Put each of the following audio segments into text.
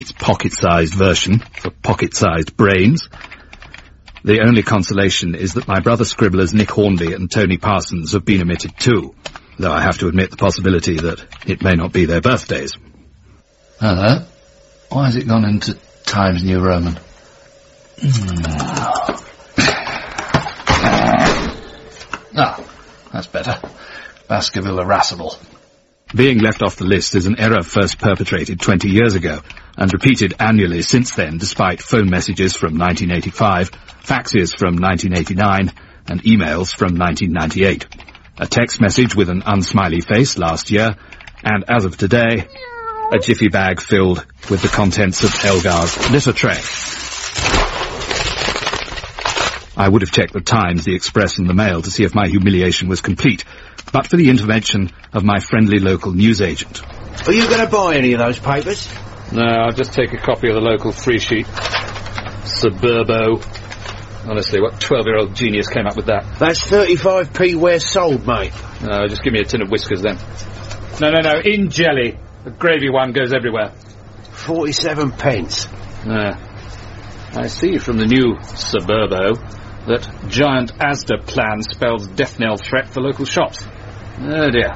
its pocket-sized version for pocket-sized brains. The only consolation is that my brother scribblers Nick Hornby and Tony Parsons have been omitted too, though I have to admit the possibility that it may not be their birthdays. Hello? Why has it gone into Times New Roman? That's better. Baskerville irascible. Being left off the list is an error first perpetrated 20 years ago, and repeated annually since then, despite phone messages from 1985, faxes from 1989, and emails from 1998. A text message with an unsmiley face last year, and as of today, a jiffy bag filled with the contents of Elgar's litter tray. I would have checked the Times, the Express and the Mail to see if my humiliation was complete, but for the intervention of my friendly local newsagent. Are you going to buy any of those papers? No, I'll just take a copy of the local free sheet. Suburbo. Honestly, what 12-year-old genius came up with that? That's 35p where sold, mate. No, just give me a tin of whiskers then. No, in jelly. The gravy one goes everywhere. 47 pence. I see from the new Suburbo that giant Asda plan spells death knell threat for local shops. Oh dear.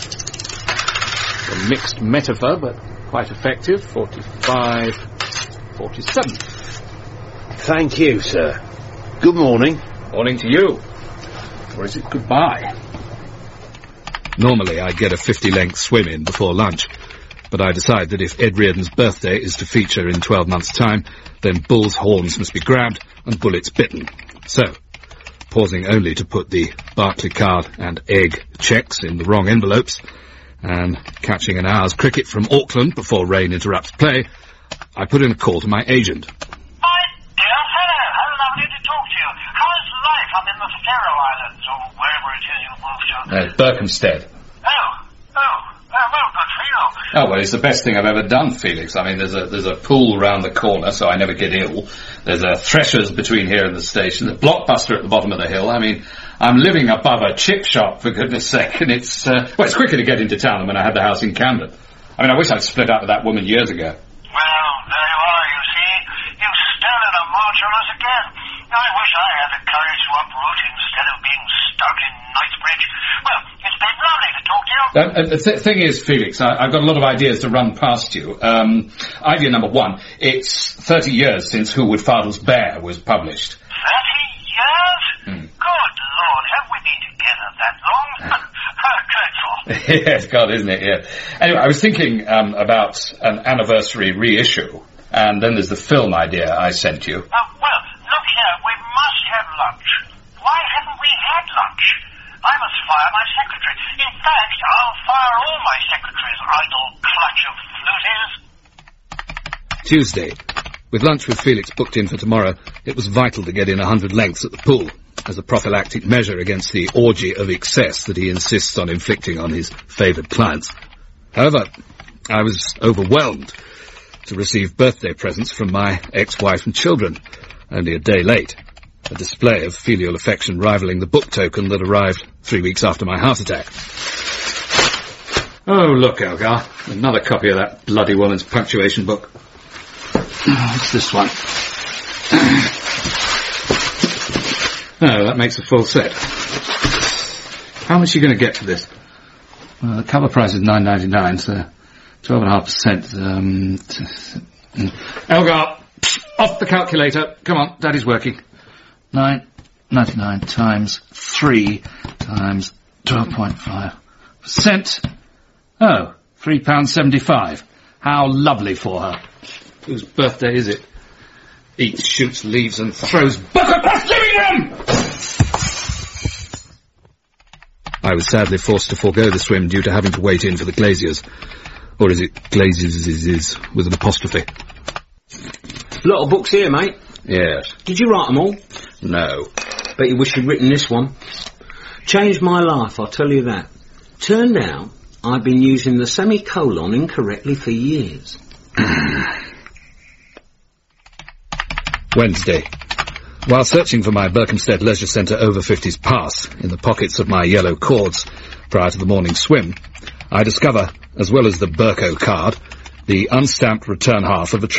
A mixed metaphor, but quite effective. 45, 47. Thank you, sir. Good morning. Morning to you. Or is it goodbye? Normally I'd get a 50-length swim in before lunch, but I decide that if Ed Reardon's birthday is to feature in 12 months' time, then bull's horns must be grabbed and bullets bitten. So, pausing only to put the Barclaycard and egg cheques in the wrong envelopes, and catching an hour's cricket from Auckland before rain interrupts play, I put in a call to my agent. My dear fellow, how lovely to talk to you. How's life up in the Faroe Islands, or wherever it is you've moved to? Berkhamsted. Well, good for you. Oh, well, it's the best thing I've ever done, Felix. I mean, there's a pool round the corner, so I never get ill. There's a Threshers between here and the station. The Blockbuster at the bottom of the hill. I mean, I'm living above a chip shop, for goodness sake, and it's quicker to get into town than when I had the house in Camden. I mean, I wish I'd split up with that woman years ago. Well, there you are, you see. You've started a march on us again. I wish I had the courage to uproot instead of being stuck in Knightsbridge. Well, it's been lovely to talk to you. The thing is, Felix, I've got a lot of ideas to run past you. Idea number one, it's 30 years since Who Would Fardell's Bear was published. 30 years? Good Lord, have we been together that long? How dreadful. Yes, God, isn't it? Yeah. Anyway, I was thinking about an anniversary reissue, and then there's the film idea I sent you. Well, look here, we must have lunch. Why haven't we had lunch? I must fire my secretary. In fact, I'll fire all my secretaries, idle clutch of floozies. Tuesday. With lunch with Felix booked in for tomorrow, it was vital to get in 100 lengths at the pool, as a prophylactic measure against the orgy of excess that he insists on inflicting on his favoured clients. However, I was overwhelmed to receive birthday presents from my ex-wife and children, only a day late. A display of filial affection rivaling the book token that arrived 3 weeks after my heart attack. Oh, look, Elgar, another copy of that bloody woman's punctuation book. What's this one? Oh, that makes a full set. How much are you going to get for this? Well, the cover price is $9.99, so 12.5%. Elgar, off the calculator. Come on, Daddy's working. 9.99 times 3 times 12.5%. Oh, £3.75. How lovely for her. Whose birthday is it? Eats, shoots, leaves and throws book across living room! I was sadly forced to forego the swim due to having to wait in for the glaziers. Or is it glaziers with an apostrophe? Lot of books here, mate. Yes. Did you write them all? No. Bet you wish you'd written this one. Changed my life, I'll tell you that. Turned out I've been using the semicolon incorrectly for years. Wednesday. While searching for my Berkhamsted Leisure Centre over 50s pass in the pockets of my yellow cords prior to the morning swim, I discover, as well as the Berco card, the unstamped return half of a